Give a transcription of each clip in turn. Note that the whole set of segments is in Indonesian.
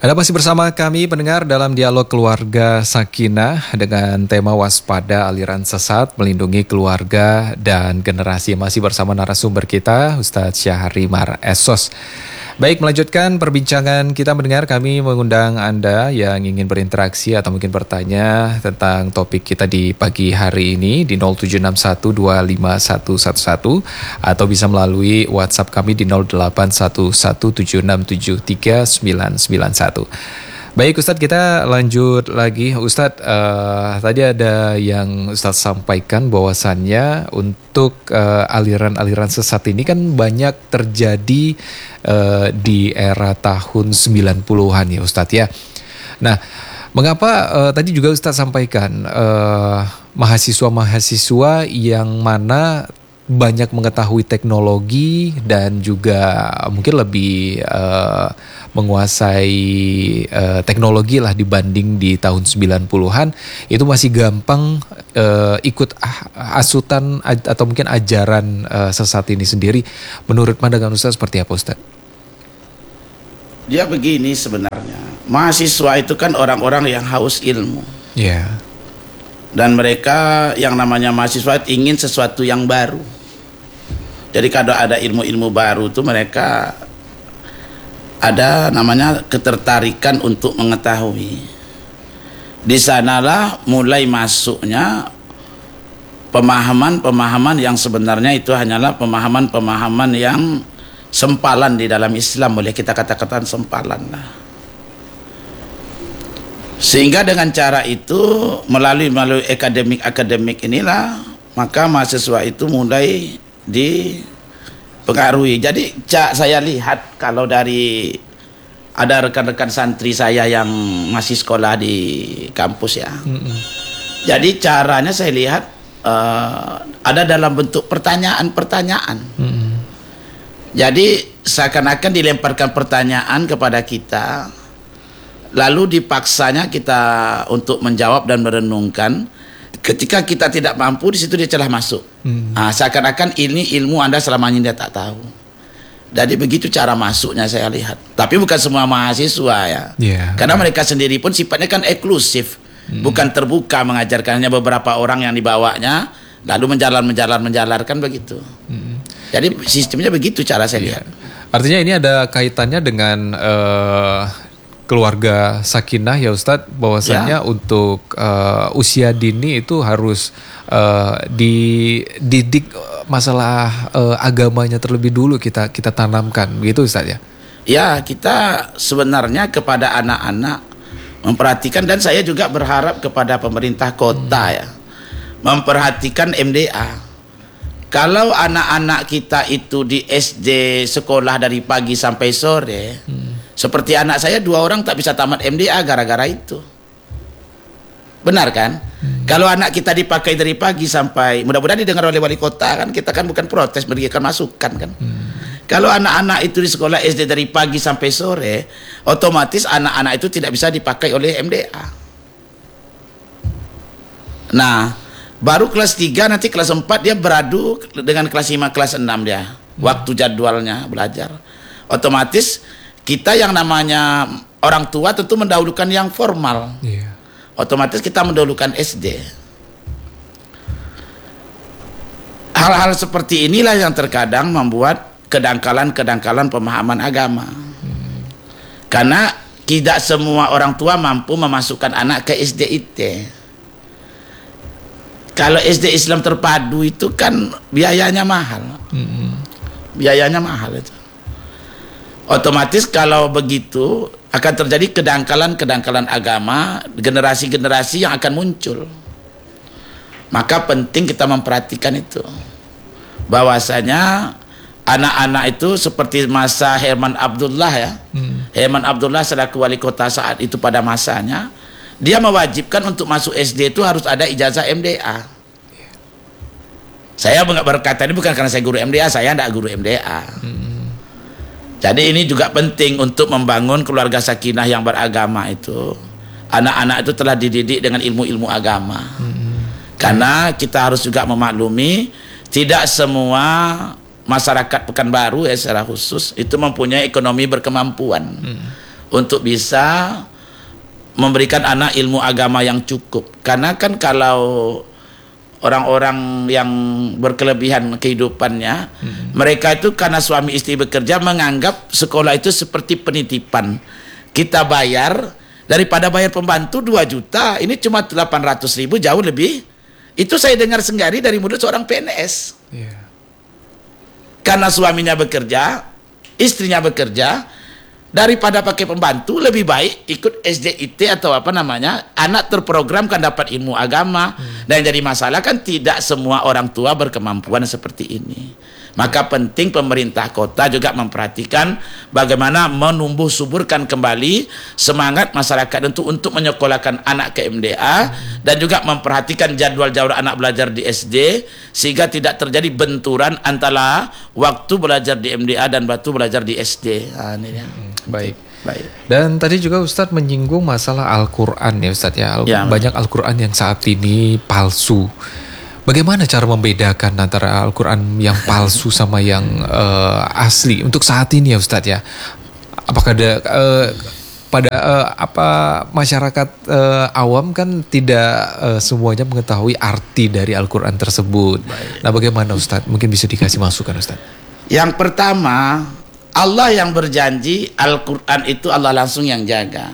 Anda masih bersama kami pendengar dalam dialog keluarga Sakinah dengan tema waspada aliran sesat, melindungi keluarga dan generasi. Masih bersama narasumber kita, Ustadz Syahrimar Esos. Baik, melanjutkan perbincangan kita mendengar, kami mengundang Anda yang ingin berinteraksi atau mungkin bertanya tentang topik kita di pagi hari ini di 0761251111 atau bisa melalui WhatsApp kami di 081176739191. Baik Ustadz, kita lanjut lagi. Ustadz, tadi ada yang Ustadz sampaikan bahwasannya untuk aliran-aliran sesat ini kan banyak terjadi di era tahun 90-an ya Ustadz ya. Nah, mengapa tadi juga Ustadz sampaikan mahasiswa-mahasiswa yang mana banyak mengetahui teknologi dan juga mungkin lebih menguasai teknologi lah dibanding di tahun 90-an, itu masih gampang ikut asutan atau mungkin ajaran sesat ini sendiri. Menurut pandangan Ustaz seperti apa Ustaz? Dia begini sebenarnya, mahasiswa itu kan orang-orang yang haus ilmu. Ya. Yeah. Dan mereka yang namanya mahasiswa ingin sesuatu yang baru. Jadi kalau ada ilmu-ilmu baru itu mereka ada namanya ketertarikan untuk mengetahui. Di sanalah mulai masuknya pemahaman-pemahaman yang sebenarnya itu hanyalah pemahaman-pemahaman yang sempalan di dalam Islam, boleh kita katakan sempalan lah. Sehingga dengan cara itu melalui akademik inilah maka mahasiswa itu mulai dipengaruhi. Jadi saya lihat kalau dari ada rekan-rekan santri saya yang masih sekolah di kampus ya. Jadi caranya saya lihat ada dalam bentuk pertanyaan-pertanyaan. Jadi seakan-akan dilemparkan pertanyaan kepada kita, lalu dipaksanya kita untuk menjawab dan merenungkan. Ketika kita tidak mampu, di situ dia celah masuk. Seakan-akan ini ilmu Anda selama ini dia tak tahu. Jadi begitu cara masuknya saya lihat. Tapi bukan semua mahasiswa ya. Karena mereka sendiri pun sifatnya kan eksklusif, bukan terbuka mengajarkannya beberapa orang yang dibawanya, lalu menjalarkan begitu. Jadi sistemnya begitu cara saya lihat. Artinya ini ada kaitannya dengan keluarga Sakinah ya Ustadz, bahwasannya untuk usia dini itu harus dididik masalah agamanya terlebih dulu kita tanamkan, begitu Ustadz ya? Ya, kita sebenarnya kepada anak-anak memperhatikan, dan saya juga berharap kepada pemerintah kota ya memperhatikan MDA. Kalau anak-anak kita itu di SD sekolah dari pagi sampai sore, seperti anak saya 2 orang tak bisa tamat MDA gara-gara itu. Benar kan? Kalau anak kita dipakai dari pagi sampai, mudah-mudahan didengar oleh wali kota kan, kita kan bukan protes, berikan masukan kan. Kalau anak-anak itu di sekolah SD dari pagi sampai sore, otomatis anak-anak itu tidak bisa dipakai oleh MDA. Nah, baru kelas 3 nanti kelas 4 dia beradu dengan kelas 5, kelas 6 dia. Waktu jadwalnya belajar. Otomatis kita yang namanya orang tua tentu mendahulukan yang formal. Otomatis kita mendahulukan SD. Hal-hal seperti inilah yang terkadang membuat kedangkalan-kedangkalan pemahaman agama. Karena tidak semua orang tua mampu memasukkan anak ke SD IT. Kalau SD Islam terpadu itu kan biayanya mahal. Biayanya mahal itu. Otomatis kalau begitu akan terjadi kedangkalan-kedangkalan agama, generasi-generasi yang akan muncul. Maka penting kita memperhatikan itu. Bahwasanya anak-anak itu seperti masa Herman Abdullah ya. Herman Abdullah selaku wali kota saat itu pada masanya, dia mewajibkan untuk masuk SD itu harus ada ijazah MDA. Saya berkata ini bukan karena saya guru MDA, saya tidak guru MDA. Jadi ini juga penting untuk membangun keluarga sakinah yang beragama itu. Anak-anak itu telah dididik dengan ilmu-ilmu agama. Karena kita harus juga memaklumi tidak semua masyarakat Pekanbaru ya secara khusus itu mempunyai ekonomi berkemampuan untuk bisa memberikan anak ilmu agama yang cukup. Karena kan kalau orang-orang yang berkelebihan kehidupannya, mereka itu karena suami istri bekerja menganggap sekolah itu seperti penitipan. Kita bayar, daripada bayar pembantu 2 juta, ini cuma 800.000, jauh lebih. Itu saya dengar senggari dari mulut seorang PNS. Karena suaminya bekerja, istrinya bekerja, daripada pakai pembantu, lebih baik ikut SDIT atau apa namanya, anak terprogram kan dapat ilmu agama. Dan jadi masalah kan tidak semua orang tua berkemampuan seperti ini. Maka penting pemerintah kota juga memperhatikan bagaimana menumbuh suburkan kembali semangat masyarakat untuk menyekolahkan anak ke MDA, dan juga memperhatikan jadwal-jadwal anak belajar di SD sehingga tidak terjadi benturan antara waktu belajar di MDA dan waktu belajar di SD. Ini ya. Baik. Dan tadi juga Ustadz menyinggung masalah Al-Quran ya Ustadz ya. Banyak Al-Quran yang saat ini palsu. Bagaimana cara membedakan antara Al-Quran yang palsu sama yang asli untuk saat ini ya Ustadz ya? Apakah ada masyarakat awam kan tidak semuanya mengetahui arti dari Al-Quran tersebut. Nah bagaimana Ustadz? Mungkin bisa dikasih masukan Ustadz. Yang pertama, Allah yang berjanji Al-Quran itu Allah langsung yang jaga.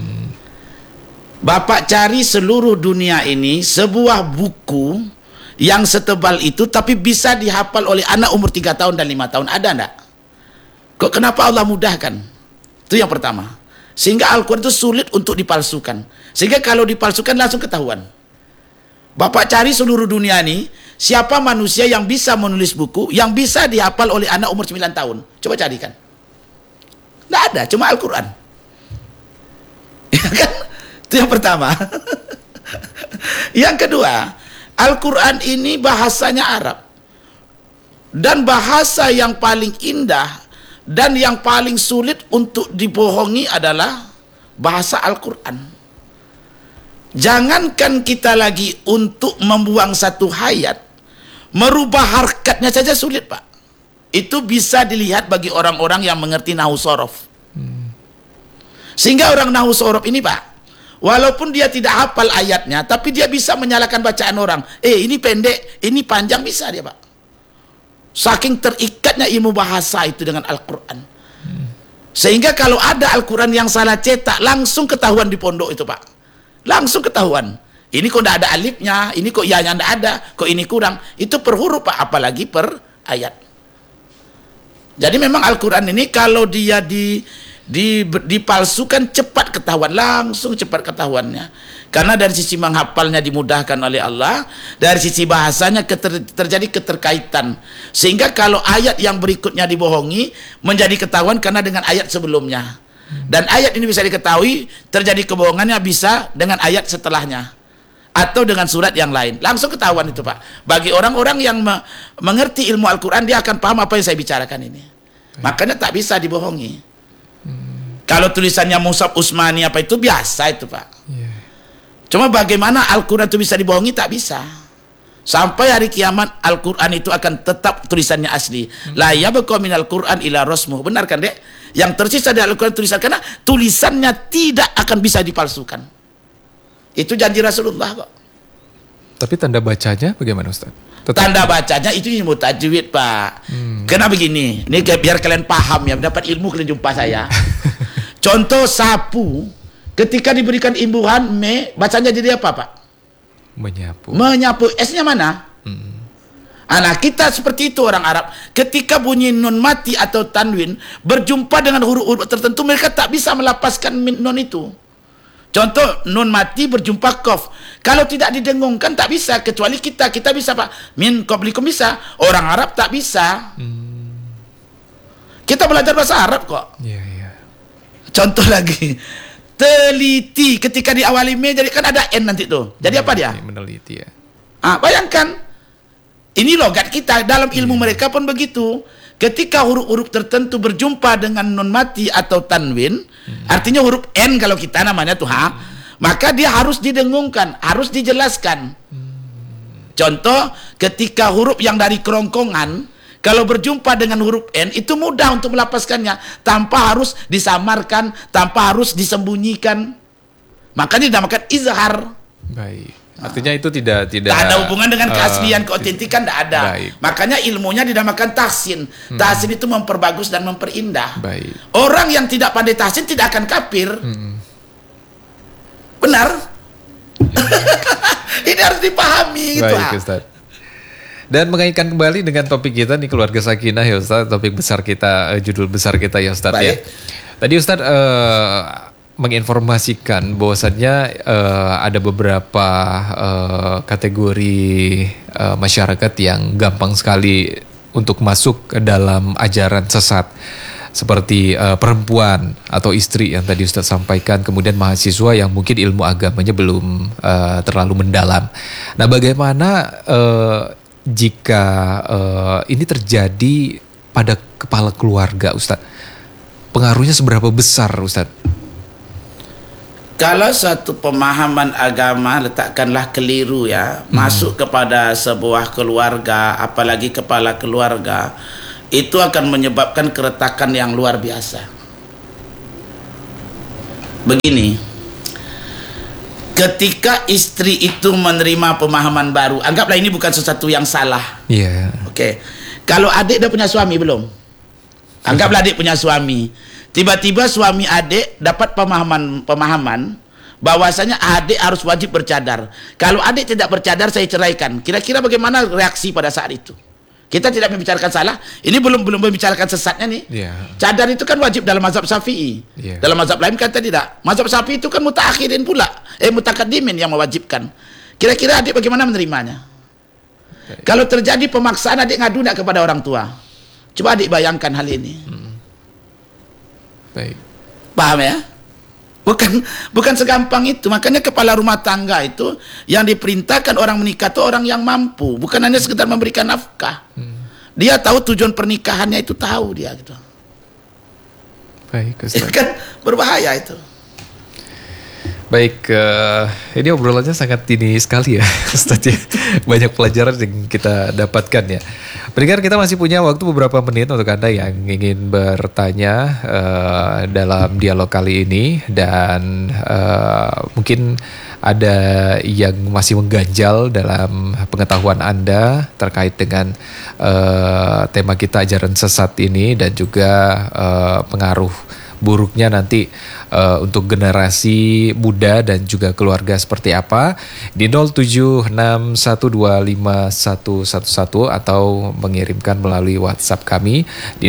Bapak cari seluruh dunia ini sebuah buku yang setebal itu tapi bisa dihafal oleh anak umur 3 tahun dan 5 tahun. Ada enggak? Kok kenapa Allah mudahkan? Itu yang pertama. Sehingga Al-Quran itu sulit untuk dipalsukan. Sehingga kalau dipalsukan langsung ketahuan. Bapak cari seluruh dunia ini, siapa manusia yang bisa menulis buku yang bisa dihafal oleh anak umur 9 tahun? Coba carikan. Tidak ada, cuma Al-Quran. Ya kan? Itu yang pertama. Yang kedua, Al-Quran ini bahasanya Arab. Dan bahasa yang paling indah dan yang paling sulit untuk dibohongi adalah bahasa Al-Quran. Jangankan kita lagi untuk membuang satu hayat, merubah harkatnya saja sulit Pak. Itu bisa dilihat bagi orang-orang yang mengerti nahwu sorof. Sehingga orang nahwu sorof ini Pak, walaupun dia tidak hafal ayatnya, tapi dia bisa menyalahkan bacaan orang. Ini pendek, ini panjang, bisa dia Pak. Saking terikatnya ilmu bahasa itu dengan Al-Quran. Sehingga kalau ada Al-Quran yang salah cetak, langsung ketahuan di pondok itu Pak. Langsung ketahuan. Ini kok tidak ada alifnya, ini kok ya-nya tidak ada, kok ini kurang. Itu per huruf Pak, apalagi per ayat. Jadi memang Al-Quran ini kalau dia dipalsukan cepat ketahuan, langsung cepat ketahuannya. Karena dari sisi menghafalnya dimudahkan oleh Allah, dari sisi bahasanya terjadi keterkaitan. Sehingga kalau ayat yang berikutnya dibohongi, menjadi ketahuan karena dengan ayat sebelumnya. Dan ayat ini bisa diketahui, terjadi kebohongannya bisa dengan ayat setelahnya. Atau dengan surat yang lain. Langsung ketahuan itu Pak. Bagi orang-orang yang mengerti ilmu Al-Quran, dia akan paham apa yang saya bicarakan ini. Makanya tak bisa dibohongi. Kalau tulisannya Musab Usmani apa itu biasa itu Pak. Cuma bagaimana Al-Quran itu bisa dibohongi, tak bisa. Sampai hari kiamat Al-Quran itu akan tetap tulisannya asli. La yabqa minal Quran ila rasmuh. Benar kan Dek? Yang tersisa dari Al-Quran tulisan, karena tulisannya tidak akan bisa dipalsukan. Itu janji Rasulullah kok. Tapi tanda bacanya bagaimana Ustaz? Tanda bacanya itu ilmu tajwid Pak. Karena begini, ini biar kalian paham ya, dapat ilmu kalian jumpa saya. Contoh sapu, ketika diberikan imbuhan bacanya jadi apa Pak? Menyapu. Menyapu. S-nya mana? Nah kita seperti itu orang Arab. Ketika bunyi nun mati atau tanwin berjumpa dengan huruf-huruf tertentu, mereka tak bisa melapaskan nun itu. Contoh nun mati berjumpa qaf. Kalau tidak didengungkan tak bisa, kecuali kita bisa Pak. Min qablikum bisa. Orang Arab tak bisa. Kita belajar bahasa Arab kok. Contoh lagi, teliti, ketika diawali jadi kan ada n nanti tuh. Jadi apa dia? Meneliti ya. Bayangkan, ini logat kita, dalam ilmu mereka pun begitu. Ketika huruf-huruf tertentu berjumpa dengan nun mati atau tanwin, artinya huruf n kalau kita namanya tuh maka dia harus didengungkan, harus dijelaskan. Contoh, ketika huruf yang dari kerongkongan, Kalau berjumpa dengan huruf N itu mudah untuk melapaskannya tanpa harus disamarkan, tanpa harus disembunyikan. Makanya dinamakan izhar. Baik. Artinya itu tidak ada hubungan dengan keaslian, keotentikan, tidak ada. Baik. Makanya ilmunya dinamakan tahsin. Tahsin itu memperbagus dan memperindah. Baik. Orang yang tidak pandai tahsin tidak akan kafir. Benar? Ini harus dipahami gitu. Baik, Ustaz. Dan mengaitkan kembali dengan topik kita nih, keluarga sakinah ya Ustaz, topik besar kita, judul besar kita ya Ustaz. Ya. Tadi Ustaz menginformasikan bahwasannya ada beberapa kategori masyarakat yang gampang sekali untuk masuk ke dalam ajaran sesat. Seperti perempuan atau istri yang tadi Ustaz sampaikan, kemudian mahasiswa yang mungkin ilmu agamanya belum terlalu mendalam. Nah, bagaimana jika ini terjadi pada kepala keluarga, Ustaz? Pengaruhnya seberapa besar, Ustaz? Kalau suatu pemahaman agama letakkanlah keliru ya, masuk kepada sebuah keluarga, apalagi kepala keluarga, itu akan menyebabkan keretakan yang luar biasa. Begini, ketika istri itu menerima pemahaman baru, anggaplah ini bukan sesuatu yang salah. Iya. Oke. Kalau adik dah punya suami belum? Anggaplah adik punya suami. Tiba-tiba suami adik dapat pemahaman bahwasanya adik harus wajib bercadar. Kalau adik tidak bercadar, saya ceraikan. Kira-kira bagaimana reaksi pada saat itu? Kita tidak membicarakan salah. Ini belum membicarakan sesatnya nih. Yeah. Cadar itu kan wajib dalam mazhab Syafi'i. Yeah. Dalam mazhab lain kata tidak. Mazhab Syafi'i itu kan mutaakhirin pula. Mutakaddimin yang mewajibkan. Kira-kira adik bagaimana menerimanya? Baik. Kalau terjadi pemaksaan, adik ngadu tidak kepada orang tua. Coba adik bayangkan hal ini. Baik. Paham ya? Bukan segampang itu. Makanya kepala rumah tangga itu yang diperintahkan orang menikah itu orang yang mampu, bukan hanya sekedar memberikan nafkah. Dia tahu tujuan pernikahannya, itu tahu dia gitu. Baik, Ustaz. Kan berbahaya itu. Baik, ini obrolannya sangat ini sekali ya, Ustaz ya. Banyak pelajaran yang kita dapatkan ya. Pendengar, kita masih punya waktu beberapa menit untuk Anda yang ingin bertanya dalam dialog kali ini. Dan mungkin ada yang masih mengganjal dalam pengetahuan Anda terkait dengan tema kita ajaran sesat ini, dan juga pengaruh buruknya nanti untuk generasi muda dan juga keluarga seperti apa, di 0761251111 atau mengirimkan melalui WhatsApp kami di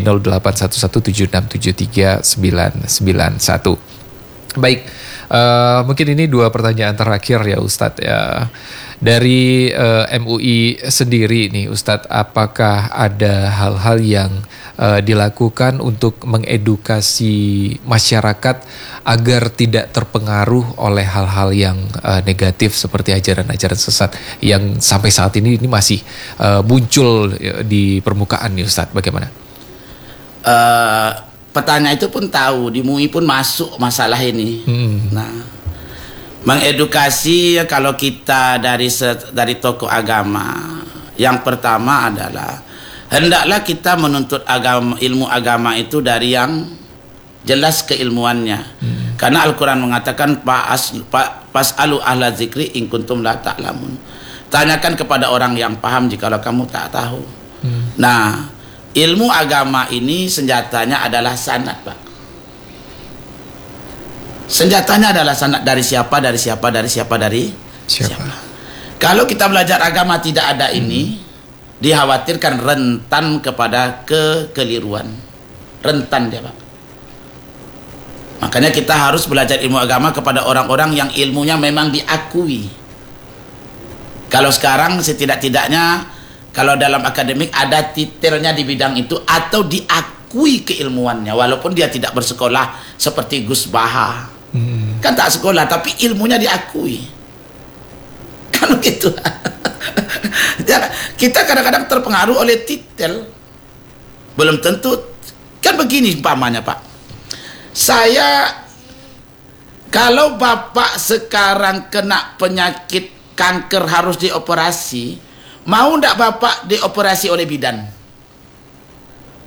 0811767391. Baik, mungkin ini dua pertanyaan terakhir ya Ustadz ya. Dari MUI sendiri nih Ustadz, apakah ada hal-hal yang dilakukan untuk mengedukasi masyarakat agar tidak terpengaruh oleh hal-hal yang negatif seperti ajaran-ajaran sesat yang sampai saat ini masih muncul di permukaan nih Ustadz, bagaimana? Petanya itu pun tahu, di MUI pun masuk masalah ini. Nah, mengedukasi kalau kita dari tokoh agama, yang pertama adalah hendaklah kita menuntut ilmu agama itu dari yang jelas keilmuannya. Karena Al-Quran mengatakan fas'alu ahla dzikri in kuntum la ta'lamun. Tanyakan kepada orang yang paham jikalau kamu tak tahu. Nah, ilmu agama ini senjatanya adalah sanad, Pak. Senjatanya adalah sanad. Dari siapa? Kalau kita belajar agama tidak ada ini, dikhawatirkan rentan kepada kekeliruan. Rentan dia, Pak. Makanya kita harus belajar ilmu agama kepada orang-orang yang ilmunya memang diakui. Kalau sekarang setidak-tidaknya, kalau dalam akademik ada titelnya di bidang itu atau diakui keilmuannya, walaupun dia tidak bersekolah seperti Gus Baha. Kan tak sekolah tapi ilmunya diakui. Kan begitu. Kita kadang-kadang terpengaruh oleh titel. Belum tentu. Kan begini umpamanya, Pak. Kalau Bapak sekarang kena penyakit kanker harus dioperasi, mau ndak Bapak dioperasi oleh bidan?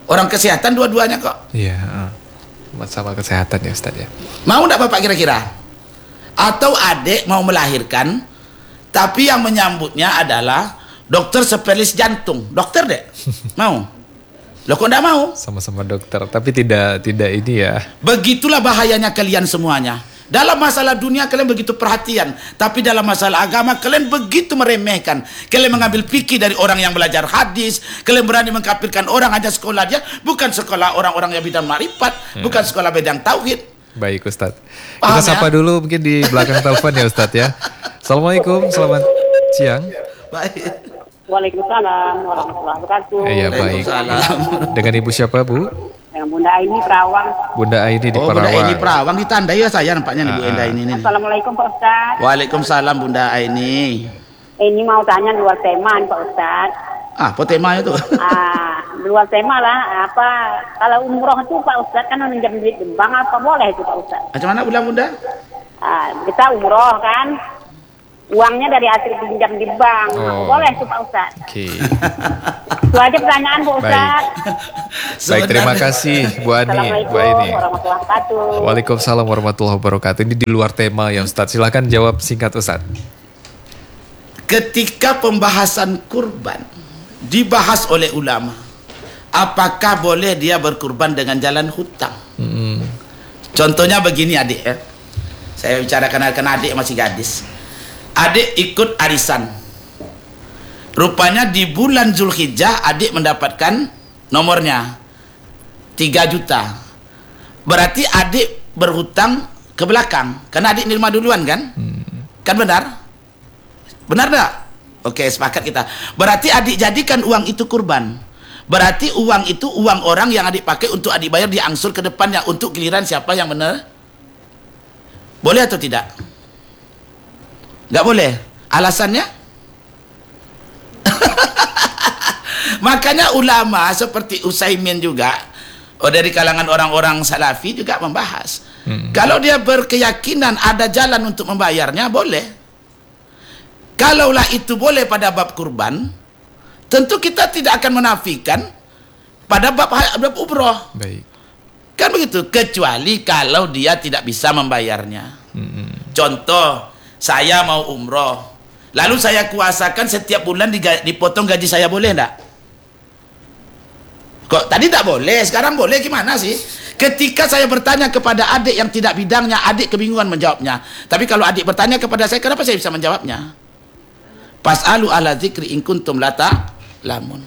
Orang kesehatan dua-duanya kok. Iya, masalah kesehatan ya Ustaz ya. Mau enggak Bapak kira-kira? Atau adik mau melahirkan, tapi yang menyambutnya adalah dokter spesialis jantung. Dokter dek, mau? Loh kok enggak mau? Sama-sama dokter, tapi tidak ini ya. Begitulah bahayanya kalian semuanya. Dalam masalah dunia kalian begitu perhatian, tapi dalam masalah agama kalian begitu meremehkan. Kalian mengambil fikih dari orang yang belajar hadis, kalian berani mengkafirkan orang hanya sekolah dia, bukan sekolah orang-orang yang bidang makrifat, bukan sekolah bidang tauhid. Baik Ustaz. Paham, Kita sapa ya? dulu mungkin di belakang telepon ya Ustaz ya. Assalamualaikum, selamat siang. Baik. Waalaikumsalam warahmatullahi wabarakatuh. Iya baik. Waalaikumsalam. Dengan Ibu siapa Bu? Yang Bunda Aini Perawang. Bunda Aini di Oh, Bunda Perawang. Aini Perawang ditandai ya saya nampaknya nih Bu Enda ini. Assalamualaikum Pak Ustadz. Waalaikumsalam Bunda Aini. Ini mau tanya luar tema nih, Pak Ustadz. Apa temanya itu? Luar tema lah. Apa kalau umroh itu Pak Ustadz kan minjam duit di bank, apa boleh itu Pak Ustadz? Macam mana bilang Bunda? Kita umroh kan, uangnya dari hasil pinjam di bank, boleh itu Pak Ustadz. Oke. Itu aja pertanyaan Pak Ustadz. Baik, terima kasih Bu Ani, Assalamualaikum Bu Aini. warahmatullahi wabarakatuh. Waalaikumsalam warahmatullahi wabarakatuh. Ini di luar tema ya Ustaz. Silakan jawab singkat Ustaz. Ketika pembahasan kurban dibahas oleh ulama, apakah boleh dia berkurban dengan jalan hutang? Contohnya begini adik ya. Saya bicarakan adik masih gadis. Adik ikut arisan. Rupanya di bulan Zulhijjah adik mendapatkan nomornya 3 juta. Berarti adik berhutang ke belakang karena adik nerima duluan kan? Kan benar? Benar tak? Oke, sepakat kita. Berarti adik jadikan uang itu kurban. Berarti uang itu uang orang yang adik pakai untuk adik bayar diangsur ke depannya untuk giliran siapa yang benar. Boleh atau tidak? Nggak boleh. Alasannya? Makanya ulama seperti Utsaimin juga, dari kalangan orang-orang salafi juga membahas. Kalau dia berkeyakinan ada jalan untuk membayarnya, boleh. Kalaulah itu boleh pada bab kurban, tentu kita tidak akan menafikan pada bab umroh. Baik. Kan begitu, kecuali kalau dia tidak bisa membayarnya. Contoh, saya mau umroh, lalu saya kuasakan setiap bulan dipotong gaji saya, boleh enggak? Kok tadi tak boleh, sekarang boleh, gimana sih? Ketika saya bertanya kepada adik yang tidak bidangnya, adik kebingungan menjawabnya. Tapi kalau adik bertanya kepada saya, kenapa saya bisa menjawabnya? Pas'alu ala dzikri in kuntum la ta'lamun.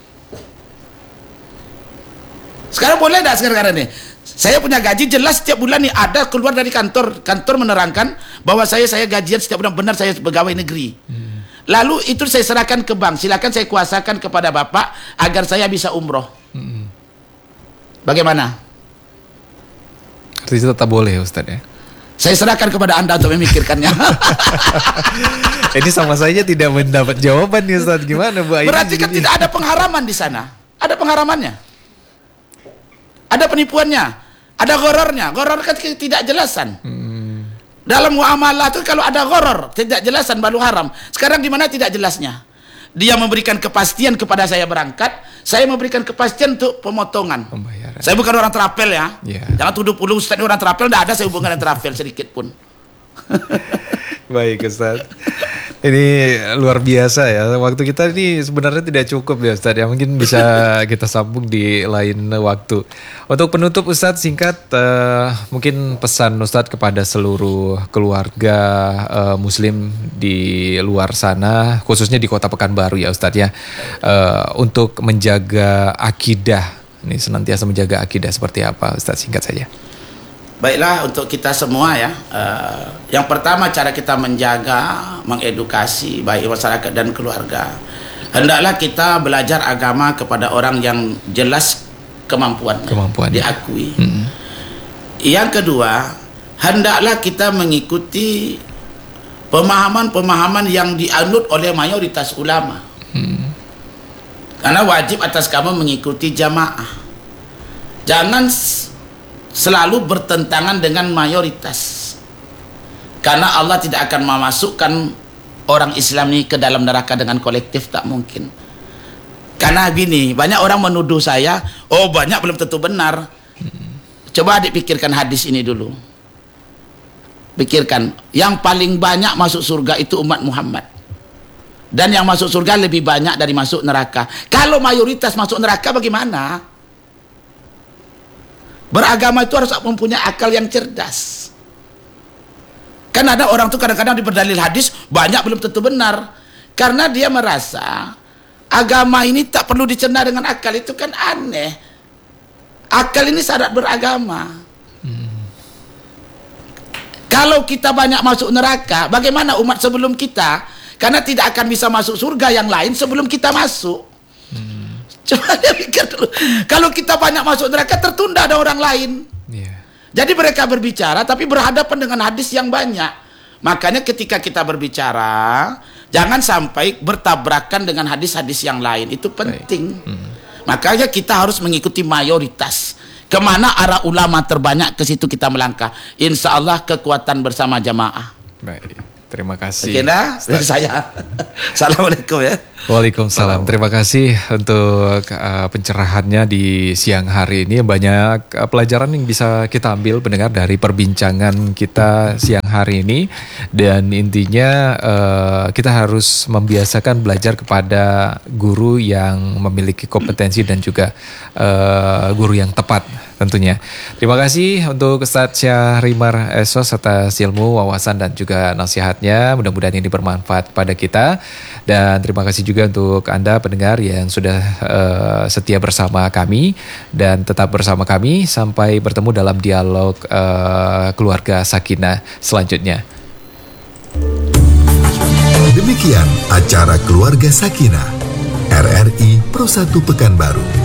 Sekarang boleh enggak sekarang ini? Saya punya gaji jelas setiap bulan nih, ada keluar dari kantor. Kantor menerangkan bahwa saya gajian setiap bulan, benar saya pegawai negeri. Lalu itu saya serahkan ke bank. Silakan saya kuasakan kepada Bapak agar saya bisa umroh. Bagaimana? Artinya tetap boleh Ustaz ya. Saya serahkan kepada Anda untuk memikirkannya. Ini sama saja tidak mendapat jawaban nih Ustaz. Gimana Bu Aini? Berarti kan tidak ada pengharaman di sana. Ada pengharamannya. Ada penipuannya. Ada gorornya. Goror kan tidak jelasan. Dalam muamalah itu kalau ada goror, tidak jelasan baru haram. Sekarang di mana tidak jelasnya? Dia memberikan kepastian kepada saya berangkat, saya memberikan kepastian untuk pemotongan. Pembayaran. Saya bukan orang terapel ya. Yeah. Jangan tuduh puluh Ustaz ini orang terapel, tidak ada saya hubungan dengan terapel sedikit pun. Baik Ustaz. Ini luar biasa ya. Waktu kita ini sebenarnya tidak cukup ya Ustaz ya. Mungkin bisa kita sambung di lain waktu. Untuk penutup Ustaz singkat, mungkin pesan Ustaz kepada seluruh keluarga muslim di luar sana, khususnya di Kota Pekanbaru ya Ustaz ya. Untuk menjaga akidah. Ini senantiasa menjaga akidah seperti apa Ustaz, singkat saja. Baiklah, untuk kita semua ya, yang pertama cara kita menjaga, mengedukasi baik masyarakat dan keluarga, hendaklah kita belajar agama kepada orang yang jelas kemampuannya diakui. Yang kedua, hendaklah kita mengikuti pemahaman-pemahaman yang dianut oleh mayoritas ulama. Karena wajib atas kamu mengikuti jamaah. Jangan selalu bertentangan dengan mayoritas, karena Allah tidak akan memasukkan orang Islam ini ke dalam neraka dengan kolektif, tak mungkin. Karena gini, banyak orang menuduh saya, oh banyak belum tentu benar. Coba adik pikirkan hadis ini dulu. Pikirkan, yang paling banyak masuk surga itu umat Muhammad. Dan yang masuk surga lebih banyak dari masuk neraka. Kalau mayoritas masuk neraka bagaimana? Beragama itu harus mempunyai akal yang cerdas. Kan ada orang tuh kadang-kadang diberdalil hadis, banyak belum tentu benar. Karena dia merasa agama ini tak perlu dicerna dengan akal, itu kan aneh. Akal ini syarat beragama. Kalau kita banyak masuk neraka, bagaimana umat sebelum kita? Karena tidak akan bisa masuk surga yang lain sebelum kita masuk. Coba dia pikir dulu. Kalau kita banyak masuk neraka, tertunda ada orang lain. Jadi mereka berbicara tapi berhadapan dengan hadis yang banyak. Makanya ketika kita berbicara, jangan sampai bertabrakan dengan hadis-hadis yang lain. Itu penting. Makanya kita harus mengikuti mayoritas. Kemana arah ulama terbanyak, ke situ kita melangkah. Insya Allah kekuatan bersama jamaah. Baik, terima kasih. Oke, nah, dari saya. Assalamualaikum ya. Waalaikumsalam. Terima kasih untuk pencerahannya di siang hari ini. Banyak pelajaran yang bisa kita ambil pendengar dari perbincangan kita siang hari ini. Dan intinya kita harus membiasakan belajar kepada guru yang memiliki kompetensi dan juga guru yang tepat tentunya. Terima kasih untuk Ustadz Syahrimar Esos atas ilmu, wawasan dan juga nasihatnya. Mudah-mudahan ini bermanfaat pada kita. Dan terima kasih juga untuk Anda pendengar yang sudah setia bersama kami dan tetap bersama kami sampai bertemu dalam dialog keluarga Sakinah selanjutnya. Demikian acara Keluarga Sakinah RRI Pro 1 Pekanbaru.